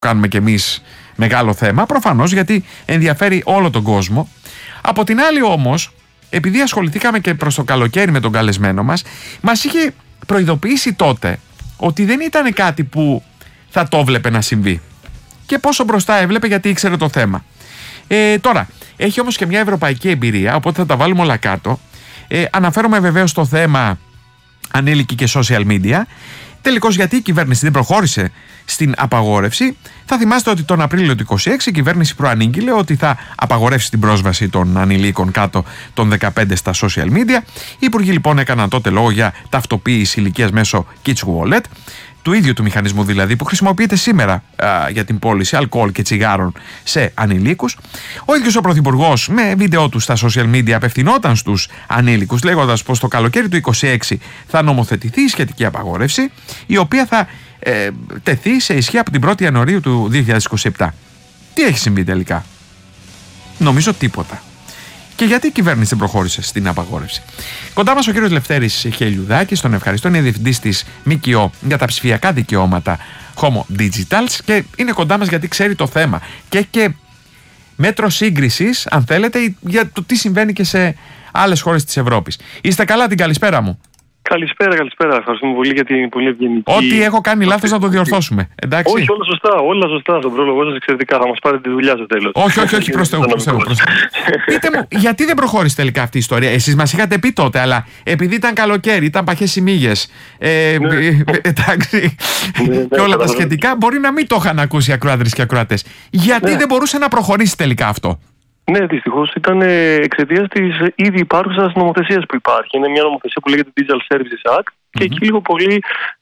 κάνουμε κι εμείς μεγάλο θέμα, προφανώς γιατί ενδιαφέρει όλο τον κόσμο. Από την άλλη όμως, επειδή ασχοληθήκαμε και προς το καλοκαίρι με τον καλεσμένο μας είχε προειδοποιήσει τότε ότι δεν ήταν κάτι που θα το έβλεπε να συμβεί. Και πόσο μπροστά έβλεπε, γιατί ήξερε το θέμα. Τώρα, έχει όμως και μια ευρωπαϊκή εμπειρία, οπότε θα τα βάλουμε όλα κάτω. Αναφέρομαι βεβαίως στο θέμα ανήλικοι και social media. Τελικώς, γιατί η κυβέρνηση δεν προχώρησε στην απαγόρευση? Θα θυμάστε ότι τον Απρίλιο του 2026 η κυβέρνηση προανήγγειλε ότι θα απαγορεύσει την πρόσβαση των ανηλίκων κάτω των 15 στα social media. Οι υπουργοί λοιπόν έκαναν τότε λόγο για ταυτοποίηση ηλικίας μέσω Kids Wallet, του ίδιου του μηχανισμού δηλαδή που χρησιμοποιείται σήμερα για την πώληση αλκοόλ και τσιγάρων σε ανηλίκους. Ο ίδιος ο Πρωθυπουργός με βίντεο του στα social media απευθυνόταν στους ανήλικους, λέγοντας πως το καλοκαίρι του 2026 θα νομοθετηθεί η σχετική απαγόρευση, η οποία θα τεθεί σε ισχύ από την 1η Ιανουαρίου του 2027. Τι έχει συμβεί τελικά? Νομίζω τίποτα. Και γιατί η κυβέρνηση δεν προχώρησε στην απαγόρευση? Κοντά μας ο κύριος Λευτέρης Χελιουδάκης, τον ευχαριστώ, είναι διευθυντής της ΜΚΟ για τα ψηφιακά δικαιώματα Homo Digitals και είναι κοντά μας γιατί ξέρει το θέμα και έχει και μέτρο σύγκρισης, αν θέλετε, για το τι συμβαίνει και σε άλλες χώρες της Ευρώπης. Είστε καλά? Την καλησπέρα μου. Καλησπέρα. Ευχαριστούμε πολύ για την πολύ ευγενική. Ό,τι έχω κάνει λάθος να το διορθώσουμε. Εντάξει. Όχι, όλα σωστά. Στον πρόλογο σας εξαιρετικά. Θα μας πάρετε τη δουλειά στο τέλος. Όχι, προς Θεού. Πείτε μου, γιατί δεν προχώρησε τελικά αυτή η ιστορία? Εσείς μας είχατε πει τότε, αλλά επειδή ήταν καλοκαίρι, ήταν παχές οι μύγες. Εντάξει. Και όλα τα σχετικά, μπορεί να μην το είχαν ακούσει οι ακροάτρες και ακροατές. Γιατί δεν μπορούσε να προχωρήσει τελικά αυτό? Ναι, δυστυχώς ήταν εξαιτίας της ήδη υπάρχουσας νομοθεσίας που υπάρχει. Είναι μια νομοθεσία που λέγεται Digital Services Act και εκεί λίγο πολύ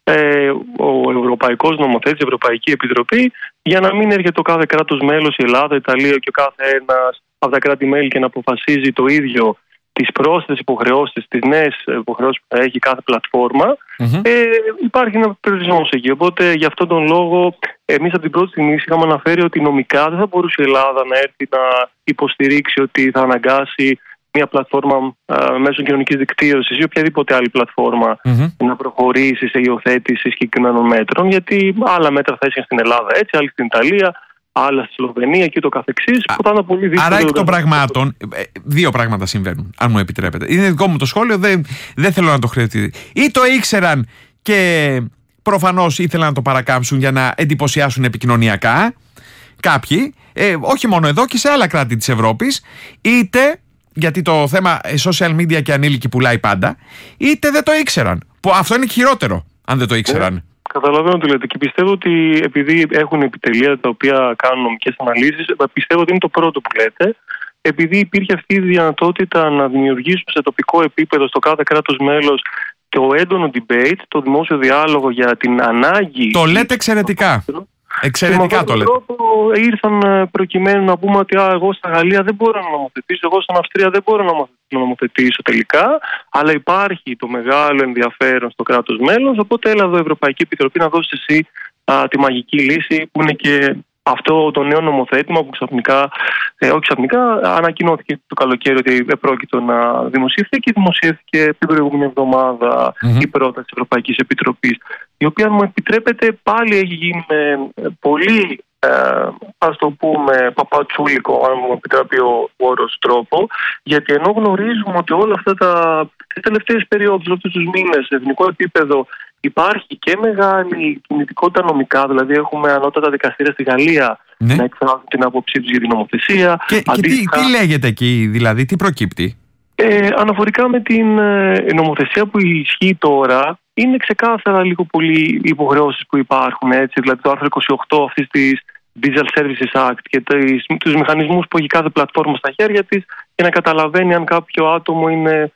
ο Ευρωπαϊκός Νομοθέτης, η Ευρωπαϊκή Επιτροπή, για να μην έρχεται το κάθε κράτος μέλος, η Ελλάδα, η Ιταλία και ο κάθε ένας από τα κράτη-μέλη και να αποφασίζει το ίδιο τις πρόσθετες υποχρεώσεις, τις νέες υποχρεώσεις που θα έχει κάθε πλατφόρμα, υπάρχει ένα περιορισμός εκεί. Οπότε, για αυτόν τον λόγο, εμείς από την πρώτη στιγμή είχαμε αναφέρει ότι νομικά δεν θα μπορούσε η Ελλάδα να έρθει να υποστηρίξει ότι θα αναγκάσει μια πλατφόρμα μέσω κοινωνικής δικτύωσης ή οποιαδήποτε άλλη πλατφόρμα να προχωρήσει σε υιοθέτηση συγκεκριμένων μέτρων, γιατί άλλα μέτρα θα ήσουν στην Ελλάδα έτσι, άλλοι στην Ιταλία, άλλα στη Σλοβενία και το καθεξής. Άρα εκ των πραγμάτων, δύο πράγματα συμβαίνουν, αν μου επιτρέπετε. Είναι δικό μου το σχόλιο, δεν θέλω να το χρειαστεί. Ή το ήξεραν και προφανώς ήθελαν να το παρακάμψουν για να εντυπωσιάσουν επικοινωνιακά κάποιοι, όχι μόνο εδώ και σε άλλα κράτη της Ευρώπης, είτε γιατί το θέμα social media και ανήλικοι πουλάει πάντα, είτε δεν το ήξεραν. Που αυτό είναι χειρότερο, αν δεν το ήξεραν. Καταλαβαίνω τι λέτε και πιστεύω ότι επειδή έχουν επιτελεία τα οποία κάνουν νομικές αναλύσεις, πιστεύω ότι είναι το πρώτο που λέτε. Επειδή υπήρχε αυτή η δυνατότητα να δημιουργήσουν σε τοπικό επίπεδο στο κάθε κράτος μέλος το έντονο debate, το δημόσιο διάλογο για την ανάγκη. Το λέτε εξαιρετικά. Εξαιρετικά το λέτε. Ήρθαν προκειμένου να πούμε ότι εγώ στα Γαλλία δεν μπορώ να νομοθετήσω, εγώ στην Αυστρία δεν μπορώ να νομοθετήσω τελικά, αλλά υπάρχει το μεγάλο ενδιαφέρον στο κράτος μέλος, οπότε έλαβε η Ευρωπαϊκή Επιτροπή να δώσει εσύ τη μαγική λύση που είναι και αυτό το νέο νομοθέτημα που όχι ξαφνικά, ανακοινώθηκε το καλοκαίρι ότι επρόκειτο να δημοσιευθεί και δημοσιεύθηκε την προηγούμενη εβδομάδα η πρόταση της Ευρωπαϊκής Επιτροπής, η οποία, αν μου επιτρέπετε, πάλι έχει γίνει με πολύ, ας το πούμε, παπατσούλικο, αν μου επιτρέπει ο όρος, τρόπο, γιατί ενώ γνωρίζουμε ότι όλα αυτά τις τελευταίες περιόδους, αυτούς τους μήνες, σε εθνικό επίπεδο, υπάρχει και μεγάλη κινητικότητα νομικά, δηλαδή έχουμε ανώτατα δικαστήρια στη Γαλλία να εκφράσουν την άποψή τους για την νομοθεσία. Και τι λέγεται εκεί, δηλαδή, τι προκύπτει? Αναφορικά με την νομοθεσία που ισχύει τώρα, είναι ξεκάθαρα λίγο πολύ οι υποχρεώσεις που υπάρχουν, έτσι, δηλαδή το άρθρο 28 αυτής της Digital Services Act και τους μηχανισμούς που έχει κάθε πλατφόρμα στα χέρια της για να καταλαβαίνει αν κάποιο άτομο είναι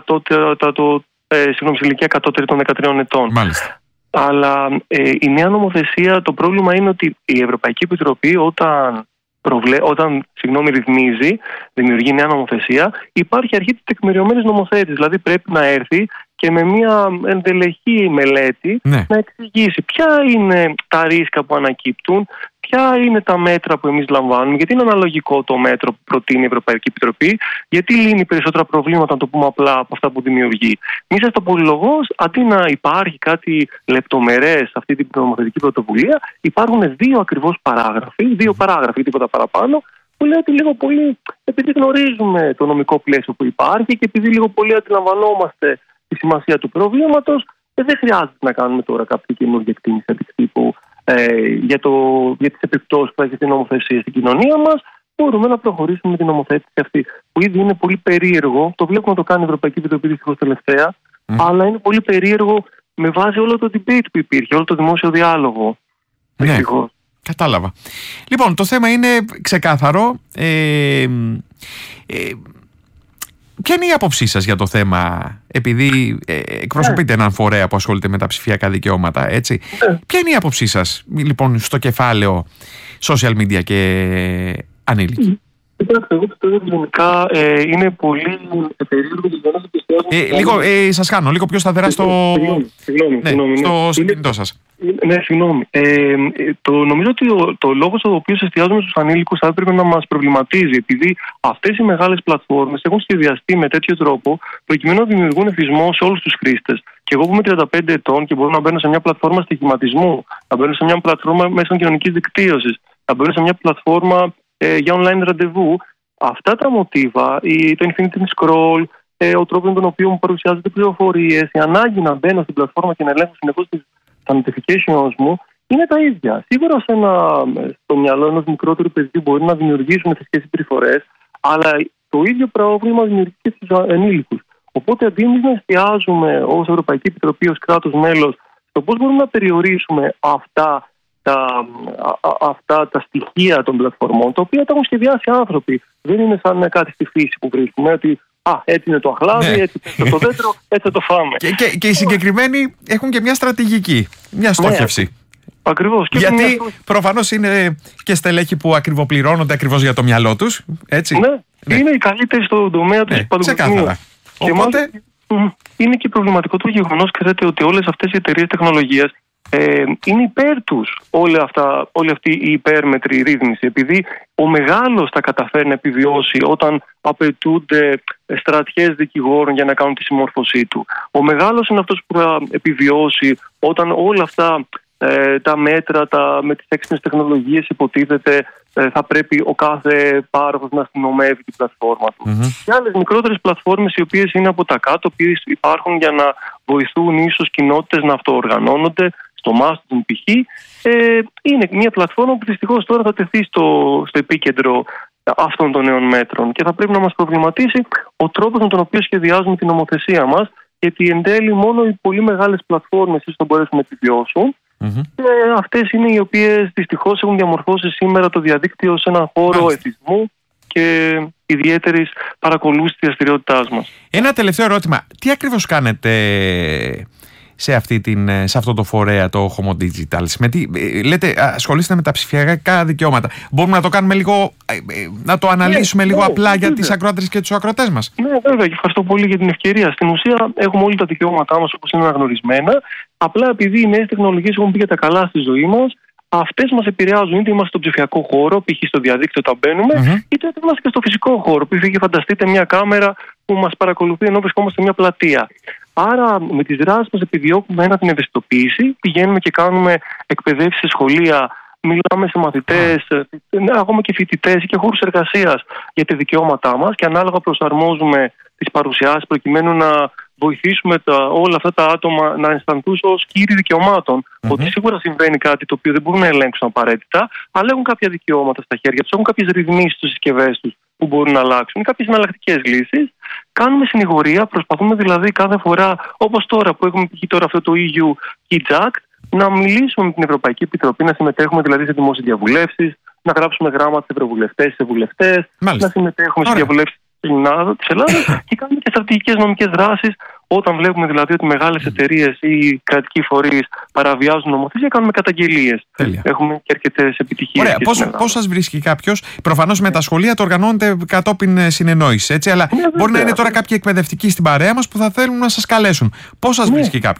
σε ηλικία κατώτερη των 13 ετών. Μάλιστα. Αλλά η νέα νομοθεσία, το πρόβλημα είναι ότι η Ευρωπαϊκή Επιτροπή όταν ρυθμίζει, δημιουργεί νέα νομοθεσία, υπάρχει αρχή της τεκμηριωμένης νομοθέτης. Δηλαδή πρέπει να έρθει και με μια ενδελεχή μελέτη να εξηγήσει ποια είναι τα ρίσκα που ανακύπτουν, ποια είναι τα μέτρα που εμείς λαμβάνουμε, γιατί είναι αναλογικό το μέτρο που προτείνει η Ευρωπαϊκή Επιτροπή, γιατί λύνει περισσότερα προβλήματα, να το πούμε απλά, από αυτά που δημιουργεί. Μέσα στο πολυλογός, αντί να υπάρχει κάτι λεπτομερές σε αυτή την νομοθετική πρωτοβουλία, υπάρχουν δύο ακριβώς παράγραφοι, τίποτα παραπάνω, που λέει ότι λίγο πολύ, επειδή γνωρίζουμε το νομικό πλαίσιο που υπάρχει και επειδή λίγο πολύ αντιλαμβανόμαστε τη σημασία του προβλήματος, δεν χρειάζεται να κάνουμε τώρα κάποια καινούργια εκτίμηση αντικτύπου για τις επιπτώσεις που έχει την νομοθεσία στην κοινωνία μας. Μπορούμε να προχωρήσουμε με την νομοθέτηση αυτή, που ήδη είναι πολύ περίεργο. Το βλέπουμε να το κάνει η Ευρωπαϊκή Επιτροπή δυστυχώς τελευταία, αλλά είναι πολύ περίεργο με βάση όλο το debate που υπήρχε, όλο το δημόσιο διάλογο. Ναι. Κατάλαβα. Λοιπόν, το θέμα είναι ξεκάθαρο. Ποια είναι η άποψή σας για το θέμα, επειδή εκπροσωπείτε έναν φορέα που ασχολείται με τα ψηφιακά δικαιώματα, έτσι? Ποια είναι η άποψή σας, λοιπόν, στο κεφάλαιο social media και ανήλικοι? Κοιτάξτε, εγώ πιστεύω ότι γενικά είναι πολύ περίεργο το γεγονός ότι λίγο, σας χάνω, λίγο πιο σταθερά στο κινητό σας. Ναι, συγγνώμη. Νομίζω ότι το λόγος ο οποίος εστιάζουμε στους ανήλικους θα έπρεπε να μας προβληματίζει, επειδή αυτές οι μεγάλες πλατφόρμες έχουν σχεδιαστεί με τέτοιο τρόπο προκειμένου να δημιουργούν εθισμό σε όλους τους χρήστες. Και εγώ που είμαι 35 ετών και μπορώ να μπαίνω σε μια πλατφόρμα στοιχηματισμού, να μπαίνω σε μια πλατφόρμα μέσω κοινωνικής δικτύωσης, να μπαίνω σε μια πλατφόρμα για online ραντεβού, αυτά τα μοτίβα, το infinite scroll, ο τρόπος με τον οποίο μου παρουσιάζονται πληροφορίες, η ανάγκη να μπαίνω στην πλατφόρμα και να ελέγχω συνεχώς τα notifications μου, είναι τα ίδια. Σίγουρα στο μυαλό ενός μικρότερου παιδιού μπορεί να δημιουργήσουν θετικές συμπεριφορές, αλλά το ίδιο πρόβλημα δημιουργεί και στους ανήλικους. Οπότε, αντί εμείς να εστιάζουμε ως Ευρωπαϊκή Επιτροπή, ως κράτος μέλος, στο πώς μπορούμε να περιορίσουμε αυτά τα στοιχεία των πλατφορμών, τα οποία τα έχουν σχεδιάσει άνθρωποι. Δεν είναι σαν κάτι στη φύση που βρίσκουμε, ότι έτσι είναι το αχλάδι, έτσι είναι το δέντρο, έτσι θα το φάμε. Και οι συγκεκριμένοι έχουν και μια στρατηγική, μια στόχευση. Ακριβώς. Γιατί προφανώς είναι και στελέχοι που ακριβοπληρώνονται ακριβώς για το μυαλό τους, έτσι. Ναι. Είναι οι καλύτεροι στον τομέα του παγκοσμίως. Οπότε είναι και προβληματικό το γεγονός, ξέρετε, ότι όλες αυτές οι εταιρείες τεχνολογίας είναι υπέρ τους όλη αυτή η υπέρμετρη ρύθμιση, επειδή ο μεγάλος τα καταφέρει να επιβιώσει όταν απαιτούνται στρατιές δικηγόρων για να κάνουν τη συμμόρφωσή του. Ο μεγάλος είναι αυτός που θα επιβιώσει όταν όλα αυτά τα μέτρα με τις έξυπνες τεχνολογίες υποτίθεται θα πρέπει ο κάθε πάροχος να αστυνομεύει την πλατφόρμα του. Και άλλες μικρότερες πλατφόρμες οι οποίες είναι από τα κάτω, οι οποίες υπάρχουν για να βοηθούν ίσως κοινότητες να αυτοοργανώνονται. Το Mastodon π.χ. Είναι μια πλατφόρμα που δυστυχώς τώρα θα τεθεί στο επίκεντρο αυτών των νέων μέτρων και θα πρέπει να μας προβληματίσει ο τρόπος με τον οποίο σχεδιάζουμε την νομοθεσία μας, γιατί εν τέλει μόνο οι πολύ μεγάλες πλατφόρμες ίσως θα μπορέσουν να επιβιώσουν και αυτές είναι οι οποίες δυστυχώς έχουν διαμορφώσει σήμερα το διαδίκτυο σε έναν χώρο εθισμού και ιδιαίτερης παρακολούθησης της δραστηριότητάς μας. Ένα τελευταίο ερώτημα. Τι ακριβώς κάνετε σε αυτό το φορέα, το Homo Digital? Λέτε, ασχολείστε με τα ψηφιακά δικαιώματα. Μπορούμε να το κάνουμε λίγο, να το αναλύσουμε λίγο απλά για τις ακροάτριες και τους ακροατές μας? Ναι, βέβαια, και ευχαριστώ πολύ για την ευκαιρία. Στην ουσία, έχουμε όλοι τα δικαιώματά μας όπως είναι αναγνωρισμένα. Απλά επειδή οι νέες τεχνολογίες έχουν πει και τα καλά στη ζωή μας, αυτές μας επηρεάζουν, είτε είμαστε στον ψηφιακό χώρο, π.χ. στο διαδίκτυο όταν μπαίνουμε, είτε είμαστε και στο φυσικό χώρο. Π.χ. φανταστείτε μια κάμερα που μας παρακολουθεί ενώ βρισκόμαστε σε μια πλατεία. Άρα, με τις δράσεις μας επιδιώκουμε την ευαισθητοποίηση, πηγαίνουμε και κάνουμε εκπαιδεύσεις σε σχολεία, μιλάμε σε μαθητές, ακόμα και φοιτητές και χώρους εργασίας για τα δικαιώματά μας και ανάλογα προσαρμόζουμε τις παρουσιάσεις προκειμένου να βοηθήσουμε όλα αυτά τα άτομα να αισθανθούν ως κύριοι δικαιωμάτων. Ότι σίγουρα συμβαίνει κάτι το οποίο δεν μπορούν να ελέγξουν απαραίτητα, αλλά έχουν κάποια δικαιώματα στα χέρια τους, έχουν κάποιες ρυθμίσεις στις συσκευές τους που μπορούν να αλλάξουν, κάποιες εναλλακτικές λύσεις. Κάνουμε συνηγορία, προσπαθούμε δηλαδή κάθε φορά, όπως τώρα που έχουμε πει τώρα αυτό το EU Kids Act, να μιλήσουμε με την Ευρωπαϊκή Επιτροπή, να συμμετέχουμε δηλαδή σε δημόσιες διαβουλεύσεις, να γράψουμε γράμματα σε ευρωβουλευτές, σε βουλευτές, να συμμετέχουμε σε διαβουλεύσεις της Ελλάδας και κάνουμε και στρατηγικές νομικές δράσεις. Όταν βλέπουμε δηλαδή ότι μεγάλες εταιρείες ή κρατικοί φορείς παραβιάζουν νομοθεσία, κάνουμε καταγγελίες. Έχουμε και αρκετές επιτυχίες. Ωραία. Πώς σας βρίσκει κάποιος? Προφανώς με τα σχολεία το οργανώνετε κατόπιν συνεννόησης, έτσι, αλλά μπορεί να είναι τώρα κάποιοι εκπαιδευτικοί στην παρέα μας που θα θέλουν να σας καλέσουν. Πώς σας βρίσκει κάποιος?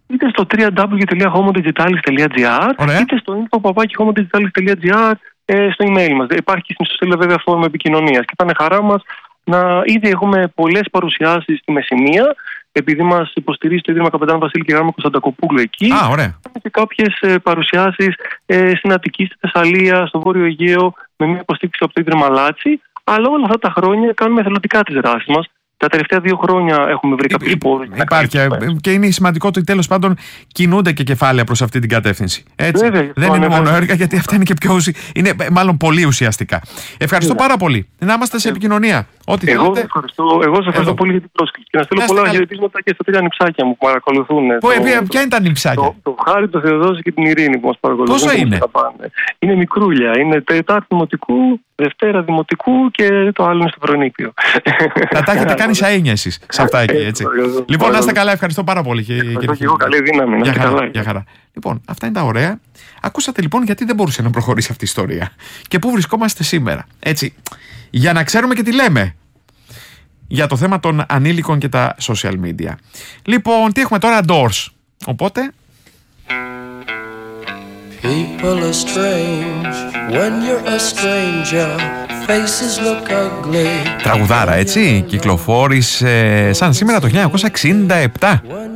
είτε στο www.homodigitalis.gr είτε στο info@homodigitalis.gr στο email μας. Υπάρχει στην ιστοσελίδα βέβαια φόρμα επικοινωνίας και ήταν χαρά μας να ήδη έχουμε πολλές παρουσιάσεις στη Μεσσηνία, επειδή μας υποστηρίζει το Ίδρυμα Καπετάν Βασίλη και Γράμμα Κωνσταντακοπούλου εκεί. Ωραία. Και κάποιες παρουσιάσεις στην Αττική, στη Θεσσαλία, στο Βόρειο Αιγαίο, με μια υποστήριξη από το Ίδρυμα Λάτσι. Αλλά όλα αυτά τα χρόνια κάνουμε εθελοντικά τις δράσεις μας. Τα τελευταία 2 χρόνια έχουμε βρει κάποιους πόρους. Υπάρχει και είναι σημαντικό ότι τέλος πάντων κινούνται και κεφάλαια προς αυτή την κατεύθυνση. Έτσι. Βέβαια, δεν είναι μόνο έργα, γιατί αυτά είναι και πιο είναι μάλλον πολύ ουσιαστικά. Ευχαριστώ πάρα πολύ. Να είμαστε σε επικοινωνία. Εγώ σας ευχαριστώ πολύ για την πρόσκληση. Και να στείλω πολλά χαιρετίσματα και στα 3 νηψάκια μου που παρακολουθούν. Ποια είναι τα νηψάκια? Το Χάρη, το Θεοδόση και την Ειρήνη που μας παρακολουθούν. Πόσο είναι? Είναι μικρούλια. Είναι Τετάρτη Δημοτικού, Δευτέρα Δημοτικού και το άλλο είναι στο Προνίκιο. Τα έχετε κάνει σαΐνια εσείς σε αυτά εκεί, έτσι. Λοιπόν, να είστε καλά, ευχαριστώ πάρα πολύ. Και εγώ καλή δύναμη. Γεια χαρά. Λοιπόν, αυτά είναι τα ωραία. Ακούσατε λοιπόν γιατί δεν μπορούσε να προχωρήσει αυτή η ιστορία και πού βρισκόμαστε σήμερα. Έτσι, για να ξέρουμε και τι λέμε για το θέμα των ανήλικων και τα social media. Λοιπόν, τι έχουμε τώρα? Doors. Οπότε... People are strange when you're a stranger. Faces look ugly. Τραγουδάρα, έτσι, κυκλοφόρησε σαν σήμερα το 1967.